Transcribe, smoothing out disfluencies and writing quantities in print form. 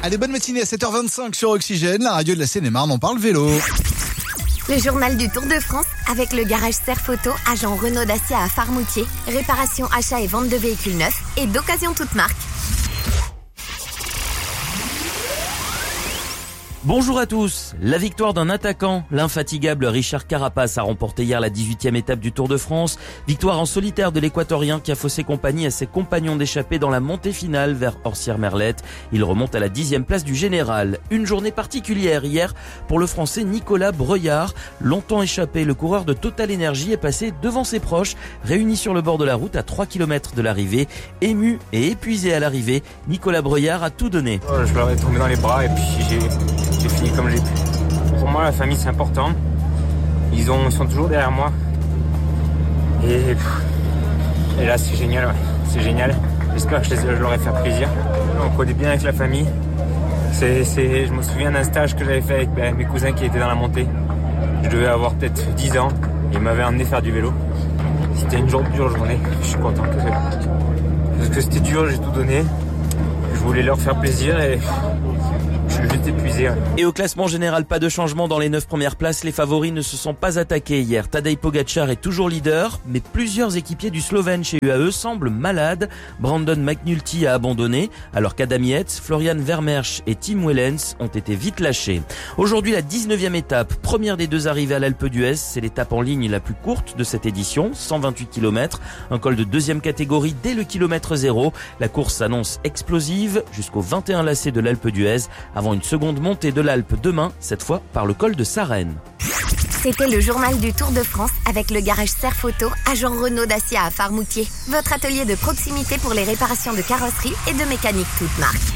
Allez, bonne matinée à 7h25 sur Oxygène, la radio de la Seine-et-Marne, on parle vélo. Le journal du Tour de France avec le garage Serre Photo, agent Renault Dacia à Farmoutier. Réparation, achat et vente de véhicules neufs et d'occasion toute marque. Bonjour à tous. La victoire d'un attaquant, l'infatigable Richard Carapace a remporté hier la 18e étape du Tour de France. Victoire en solitaire de l'Équatorien qui a faussé compagnie à ses compagnons d'échappée dans la montée finale vers Orsières-Merlette. Il remonte à la 10e place du général. Une journée particulière hier pour le Français Nicolas Breuillard. Longtemps échappé, le coureur de Total Energy est passé devant ses proches, réunis sur le bord de la route à 3 km de l'arrivée. Ému et épuisé à l'arrivée, Nicolas Breuillard a tout donné. Je leur ai tombé dans les bras et puis j'ai fini comme j'ai pu. Pour moi, la famille, c'est important. Ils sont toujours derrière moi. Et là, c'est génial. Ouais. C'est génial. J'espère que je leur ai fait plaisir. On connaît bien avec la famille. Je me souviens d'un stage que j'avais fait avec mes cousins qui étaient dans la montée. Je devais avoir peut-être 10 ans. Ils m'avaient emmené faire du vélo. C'était une dure journée. Je suis content parce que c'était dur, j'ai tout donné. Je voulais leur faire plaisir et je suis juste épuisé. Et au classement général, pas de changement dans les 9 premières places. Les favoris ne se sont pas attaqués hier. Tadej Pogačar est toujours leader, mais plusieurs équipiers du Slovène chez UAE semblent malades. Brandon McNulty a abandonné, alors qu'Adam Yates, Florian Vermeersch et Tim Wellens ont été vite lâchés. Aujourd'hui, la 19e étape, première des deux arrivées à l'Alpe d'Huez. C'est l'étape en ligne la plus courte de cette édition, 128 km. Un col de deuxième catégorie dès le kilomètre 0. La course s'annonce explosive jusqu'au 21 lacet de l'Alpe d'Huez, avant une seconde montée de l'Alpe demain, cette fois par le col de Sarenne. C'était le journal du Tour de France avec le garage Serre Photo, agent Renault Dacia à Farmoutier. Votre atelier de proximité pour les réparations de carrosserie et de mécanique toute marque.